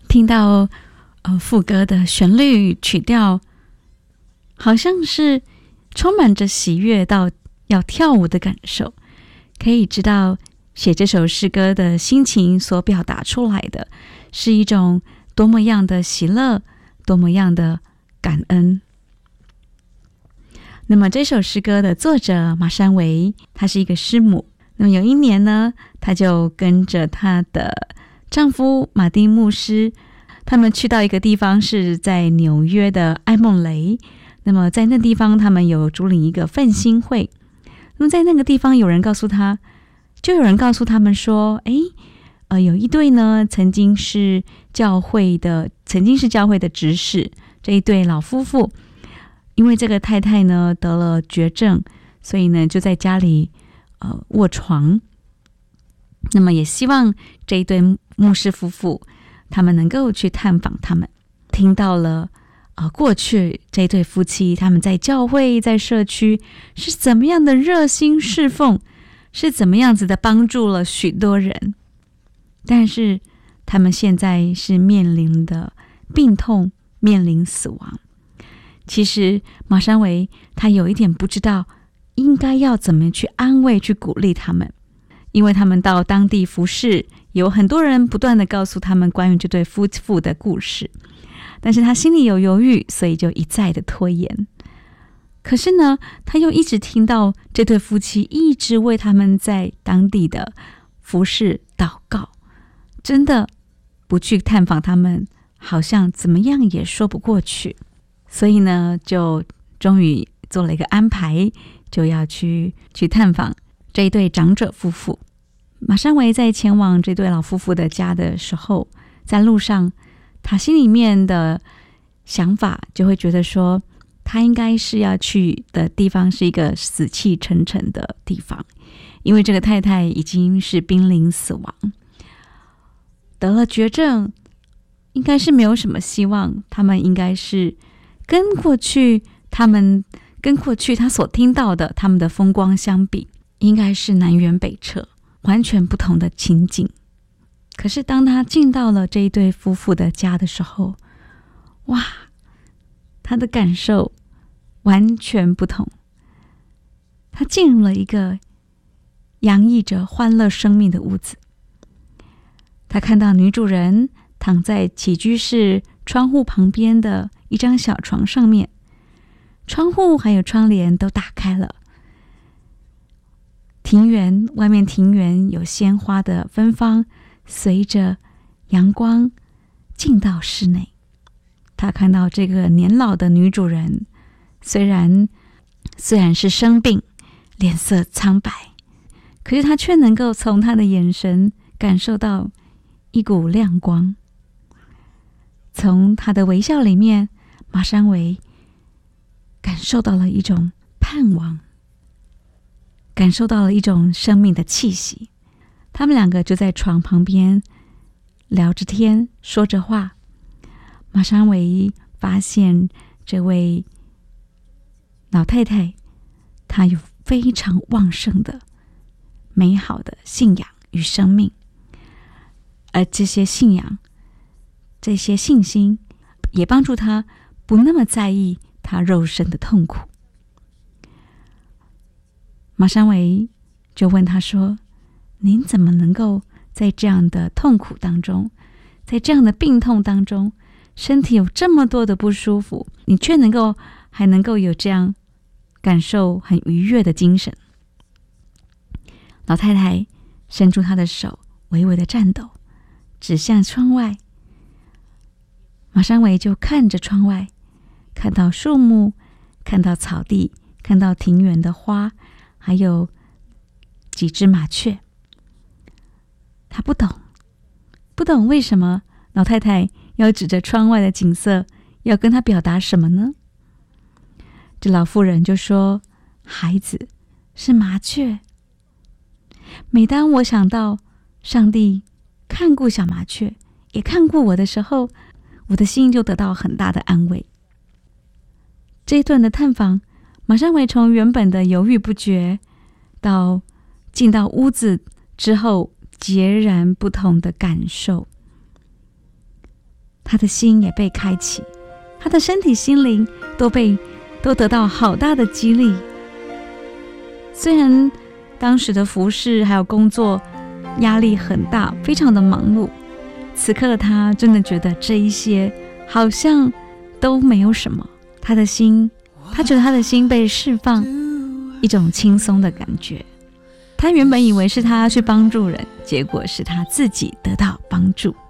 听到副歌的旋律曲调，好像是充满着喜悦到要跳舞的感受，可以知道写这首诗歌的心情所表达出来的是一种多么样的喜乐，多么样的感恩。那么这首诗歌的作者马山维，她是一个师母。那么有一年呢，她就跟着她的丈夫马丁牧师，他们去到一个地方，是在纽约的埃蒙雷。那么在那地方，他们有主领一个奋兴会。那么在那个地方，有人告诉他们说，有一对呢，曾经是教会的执事，这一对老夫妇，因为这个太太呢得了绝症，所以呢就在家里卧床。那么也希望这一对牧师夫妇他们能够去探访他们，听到了过去这一对夫妻他们在教会在社区是怎么样的热心侍奉，是怎么样子的帮助了许多人，但是他们现在是面临的病痛，面临死亡。其实马山维他有一点不知道应该要怎么去安慰去鼓励他们，因为他们到当地服侍，有很多人不断的告诉他们关于这对夫妇的故事，但是他心里有犹豫，所以就一再的拖延。可是呢，他又一直听到这对夫妻一直为他们在当地的服侍祷告，真的不去探访他们，好像怎么样也说不过去。所以呢，就终于做了一个安排，就要去探访这一对长者夫妇。马山维在前往这对老夫妇的家的时候，在路上他心里面的想法就会觉得说，他应该是要去的地方是一个死气沉沉的地方，因为这个太太已经是濒临死亡，得了绝症，应该是没有什么希望。他们应该是跟过去他所听到的他们的风光相比，应该是南辕北辙，完全不同的情景。可是当他进到了这一对夫妇的家的时候，哇，他的感受完全不同。他进入了一个洋溢着欢乐生命的屋子，他看到女主人躺在起居室窗户旁边的一张小床上面，窗户还有窗帘都打开了，外面庭园有鲜花的芬芳，随着阳光进到室内。他看到这个年老的女主人，虽然是生病，脸色苍白，可是他却能够从她的眼神感受到一股亮光。从她的微笑里面，马山维感受到了一种盼望，感受到了一种生命的气息。他们两个就在床旁边聊着天，说着话。马山维发现这位老太太，她有非常旺盛的美好的信仰与生命，而这些信仰，这些信心也帮助她不那么在意她肉身的痛苦。马山维就问她说，您怎么能够在这样的痛苦当中，在这样的病痛当中，身体有这么多的不舒服，你却还能够有这样感受很愉悦的精神。老太太伸出她的手，微微的颤抖，指向窗外。马山维就看着窗外，看到树木，看到草地，看到庭园的花，还有几只麻雀。他不懂为什么老太太要指着窗外的景色，要跟他表达什么呢？这老妇人就说，孩子是麻雀。每当我想到上帝看顾小麻雀，也看顾我的时候，我的心就得到很大的安慰。这一段的探访，马山维从原本的犹豫不决，到进到屋子之后截然不同的感受。 他的心也被开启，他的身体心灵都得到好大的激励。虽然当时的服事还有工作压力很大，非常的忙碌，此刻的他真的觉得这一些好像都没有什么。他觉得他的心被释放，一种轻松的感觉。他原本以为是他去帮助人，结果是他自己得到帮助。